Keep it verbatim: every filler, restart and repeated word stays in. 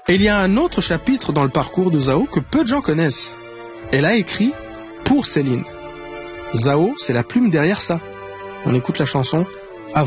Et il y a un autre chapitre dans le parcours de Zao que peu de gens connaissent. Elle a écrit pour Céline. Zao, c'est la plume derrière ça. On écoute la chanson « À vous ».